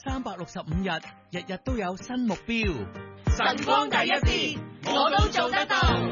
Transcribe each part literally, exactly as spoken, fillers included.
三百六十五日，日日都有新目標。 晨光第一線，我都做得到。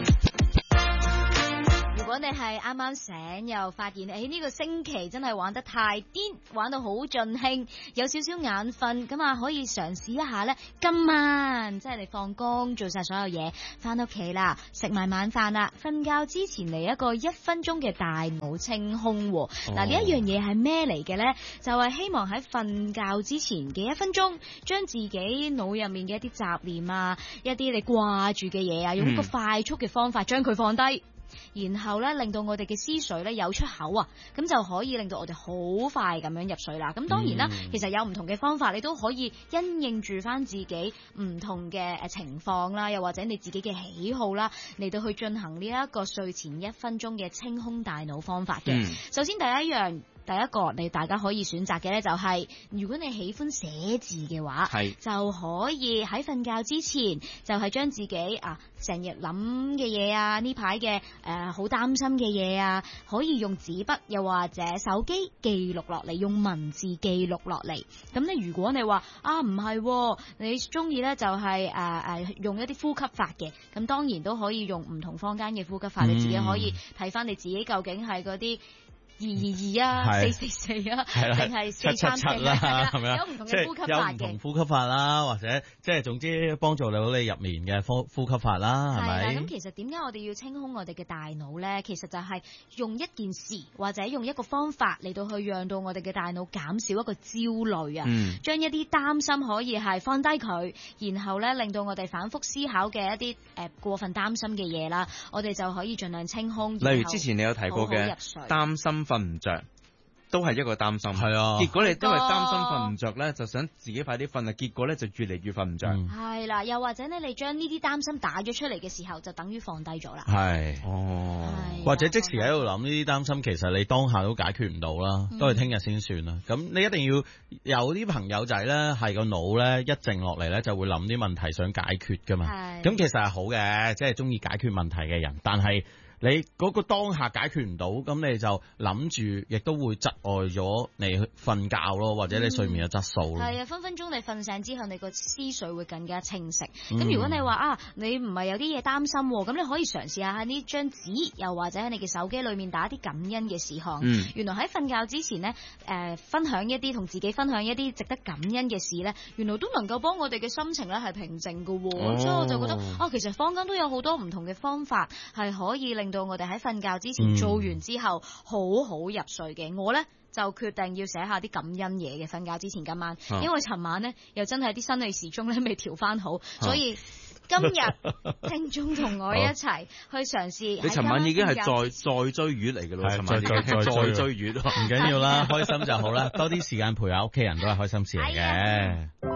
如果你係啱啱醒又發現，誒呢個星期真係玩得太癲，玩到好盡興，有少少眼瞓，咁啊可以嘗試一下咧。今晚即係你放工做晒所有嘢，翻屋企啦，食埋晚飯啦，瞓覺之前嚟一個一分鐘嘅大腦清空。嗱呢一樣嘢係咩嚟嘅呢？就係希望喺瞓覺之前嘅一分鐘，將自己腦入面嘅一啲雜念啊，一啲你掛住嘅嘢啊，用一個快速嘅方法將佢放低。然後咧，令到我哋嘅思緒咧有出口啊，咁就可以令到我哋好快咁樣入睡啦。咁當然啦，嗯、其實有唔同嘅方法，你都可以因應住翻自己唔同嘅誒情況啦，又或者你自己嘅喜好啦，嚟到去進行呢一個睡前一分鐘嘅清空大腦方法嘅。嗯、首先第一樣。第一個你大家可以選擇嘅咧就係、是，如果你喜歡寫字嘅話，係就可以喺瞓覺之前就係將自己啊成日諗嘅嘢啊，呢排嘅誒好擔心嘅嘢啊，可以用紙筆又或者手機記錄落嚟，用文字記錄落嚟。咁咧如果你話啊唔係，你中意咧就係誒誒用一啲呼吸法嘅，咁當然都可以用唔同坊間嘅呼吸法，嗯、你自己可以睇翻你自己究竟係嗰啲。二二二啊，四四四啊，定係四三四啦，係咪啊？有唔同嘅呼吸法嘅， 有唔同呼吸法啦，或者即係總之幫助到你入眠嘅呼呼吸法啦，係咪？ 咁其實點解我哋要清空我哋嘅大腦咧？其實就係用一件事或者用一個方法嚟到去讓到我哋嘅大腦減少一個焦慮啊，嗯、將一啲擔心可以係放低佢，然後咧令到我哋反覆思考嘅一啲誒、呃、過分擔心嘅嘢啦，我哋就可以盡量清空。 例如之前你有提過嘅擔心瞓唔着，都係一個擔心。係啊，結果你都係擔心瞓唔着咧，就想自己快啲瞓啊，結果咧就越嚟越瞓唔着。 係啦、嗯，又或者咧，你將呢啲擔心打咗出嚟嘅時候，就等於放低咗啦。 係哦，或者即時喺度諗呢啲擔心，其實你當下都解決唔到啦，都係聽日先算啦。咁、嗯、你一定要有啲朋友仔咧，係個腦咧一靜落嚟咧，就會諗啲問題想解決噶嘛。咁其實係好嘅，即係中意解決問題嘅人，但係。你嗰個當下解決唔到，咁你就諗住，亦都會窒礙咗你瞓覺咯，或者你睡眠嘅質素咯。係、嗯、啊，分分鐘你瞓醒之後，你個思緒會更加清晰。咁、嗯、如果你話啊，你唔係有啲嘢擔心，咁你可以嘗試下喺呢張紙，又或者喺你嘅手機裏面打啲感恩嘅事項。嗯、原來喺瞓覺之前呢，誒、呃，分享一啲同自己分享一啲值得感恩嘅事呢，原來都能夠幫我哋嘅心情咧係平靜㗎。哦、所以我就覺得啊，其實坊間都有好多唔同嘅方法係可以令到我哋喺瞓覺之前、嗯、做完之後好好入睡嘅。我呢就決定要寫下啲感恩嘢嘅，瞓覺之前今晚，啊、因為尋晚呢又真係啲生理時鐘咧未調翻好，啊、所以今日聽眾同我一齊去嘗試。 你尋晚已經係再再追月嚟嘅咯，尋晚已經係再追月，唔緊要啦，開心就好啦，多啲時間陪下屋企人都係開心事嚟嘅。